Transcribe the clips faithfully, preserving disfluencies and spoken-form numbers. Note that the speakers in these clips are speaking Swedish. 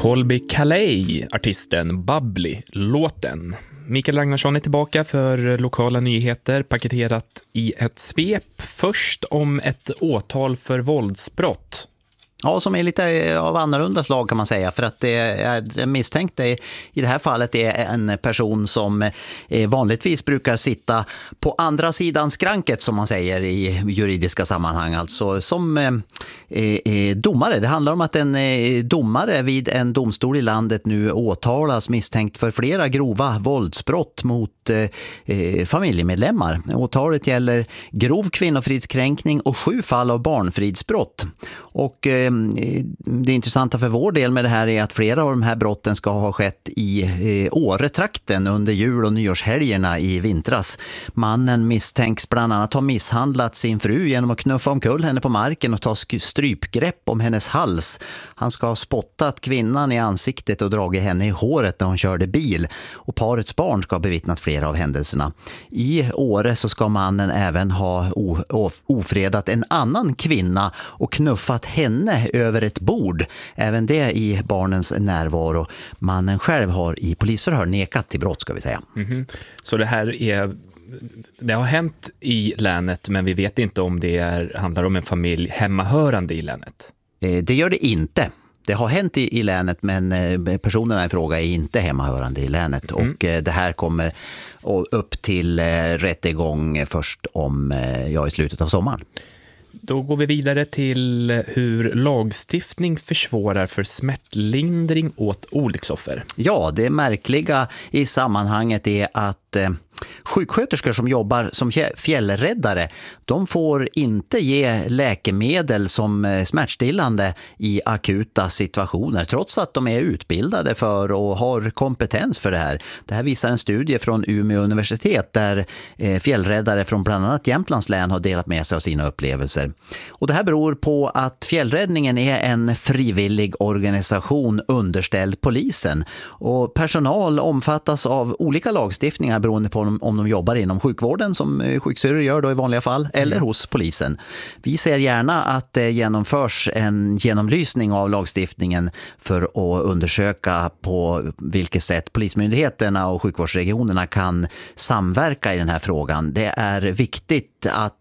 Colby Calais, artisten Bubbly, låten. Mikael Ragnarsson är tillbaka för lokala nyheter, paketerat i ett svep. Först om ett åtal för våldsbrott. Ja, som är lite av annorlunda slag kan man säga, för att det är misstänkt i det här fallet är en person som vanligtvis brukar sitta på andra sidan skranket som man säger i juridiska sammanhang, alltså som domare. Det handlar om att en domare vid en domstol i landet nu åtalas misstänkt för flera grova våldsbrott mot familjemedlemmar. Åtalet gäller grov kvinnofridskränkning och sju fall av barnfridsbrott. Och det intressanta för vår del med det här är att flera av de här brotten ska ha skett i Åretrakten under jul- och nyårshelgerna i vintras. Mannen misstänks bland annat ha misshandlat sin fru genom att knuffa omkull henne på marken och ta strypgrepp om hennes hals. Han ska ha spottat kvinnan i ansiktet och dragit henne i håret när hon körde bil. Och parets barn ska ha bevittnat flera av händelserna. I Åre så ska mannen även ha ofredat en annan kvinna och knuffat henne över ett bord. Även det i barnens närvaro. Mannen själv har i polisförhör nekat till brott, ska vi säga. Mm-hmm. Så det här är... Det har hänt i länet, men vi vet inte om det är, handlar om en familj hemmahörande i länet. Det gör det inte. Det har hänt i, i länet, men personerna i fråga är inte hemmahörande i länet. Mm. Och det här kommer upp till rättegång först om ja, i slutet av sommaren. Då går vi vidare till hur lagstiftning försvårar för smärtlindring åt olycksoffer. Ja, det märkliga i sammanhanget är att eh, sjuksköterskor som jobbar som fjällräddare, de får inte ge läkemedel som smärtstillande i akuta situationer, trots att de är utbildade för och har kompetens för det här. Det här visar en studie från Umeå universitet där eh, fjällräddare från bland annat Jämtlands län har delat med sig av sina upplevelser. Och det här beror på att fjällräddningen är en frivillig organisation underställd polisen. Och personal omfattas av olika lagstiftningar beroende på om, om de jobbar inom sjukvården som sjuksyrror gör då i vanliga fall, eller mm. hos polisen. Vi ser gärna att det genomförs en genomlysning av lagstiftningen för att undersöka på vilket sätt polismyndigheterna och sjukvårdsregionerna kan samverka i den här frågan. Det är viktigt att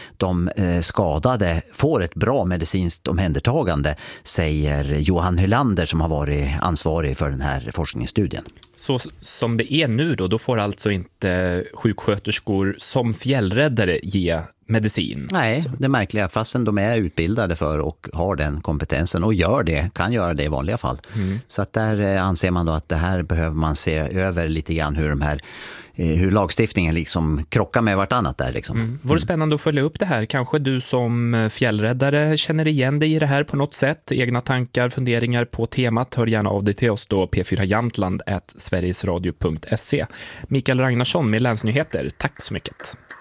de skadade får ett bra medicinskt omhändertagande, säger Johan Hylander som har varit ansvarig för den här forskningsstudien. Så som det är nu då, då får alltså inte sjuksköterskor som fjällräddare ge medicin? Nej, det är märkliga, fastän de är utbildade för och har den kompetensen och gör det, kan göra det i vanliga fall. Mm. Så att där anser man då att det här behöver man se över lite grann hur de här hur lagstiftningen liksom krockar med vartannat där liksom. Mm. Var det spännande att följa upp det här? Kanske du som fjällräddare känner igen dig i det här på något sätt? Egna tankar, funderingar på temat, hör gärna av dig till oss då p fyra jamtland at sverigesradio punkt se. Mikael Ragnarsson med Länsnyheter, tack så mycket.